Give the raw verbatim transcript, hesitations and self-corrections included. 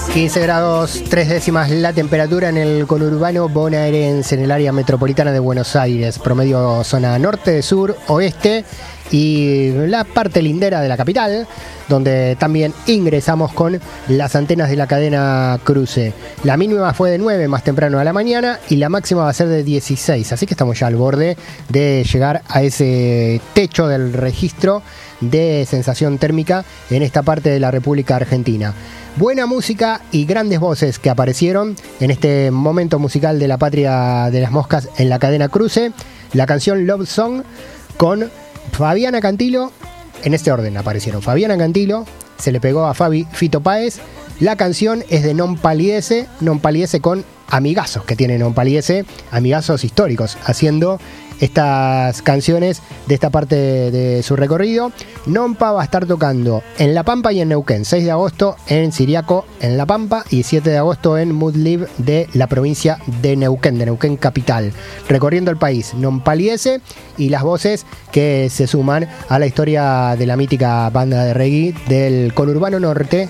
quince grados, tres décimas la temperatura en el conurbano bonaerense, en el área metropolitana de Buenos Aires, promedio zona norte, sur, oeste y la parte lindera de la capital, donde también ingresamos con las antenas de la cadena Cruce. La mínima fue de nueve más temprano a la mañana y la máxima va a ser de dieciséis, así que estamos ya al borde de llegar a ese techo del registro de sensación térmica en esta parte de la República Argentina. Buena música y grandes voces que aparecieron en este momento musical de la patria de las moscas en la cadena Cruce. La canción Love Song con Fabiana Cantilo, en este orden aparecieron. Fabiana Cantilo, se le pegó a Fabi Fito Páez. La canción es de Non Palidece, Non Palidece con amigazos que tiene Non Palidece, amigazos históricos, haciendo estas canciones de esta parte de su recorrido. Nompa va a estar tocando en La Pampa y en Neuquén, seis de agosto en Siriaco en La Pampa y siete de agosto en Moodlive de la provincia de Neuquén, de Neuquén capital, recorriendo el país. Non Palidece y las voces que se suman a la historia de la mítica banda de reggae del conurbano norte